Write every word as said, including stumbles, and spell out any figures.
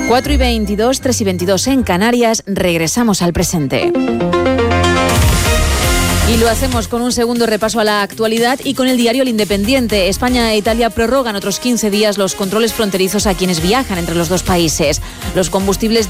cuatro y veintidós, tres y veintidós en Canarias, regresamos al presente. Y lo hacemos con un segundo repaso a la actualidad y con el diario El Independiente. España e Italia prorrogan otros quince días los controles fronterizos a quienes viajan entre los dos países. Los combustibles